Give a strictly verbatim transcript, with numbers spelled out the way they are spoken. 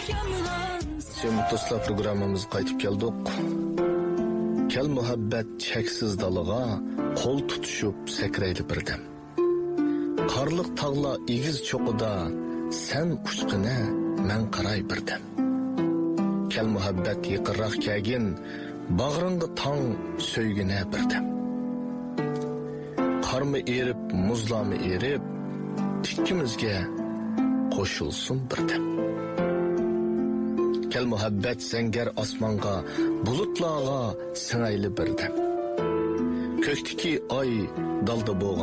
Şimdi dostlar programımız qaytib keldik. Kel muhabbet cheksiz dalıga qo'l tutuşup sakraydi birdam. Qarliq tağla egiz cho'qida sen uçqina men qaray birdam. Kel muhabbet yaqinroq kelgin bag'ringga tong söygine birdam. Qarmi erib muzlami erib ikkimizga qo'shilsin birdam. Kel muhabbet sengar osmonga bulutlarga singayli birdam. Ko'kdiki oy dalda bo'lgan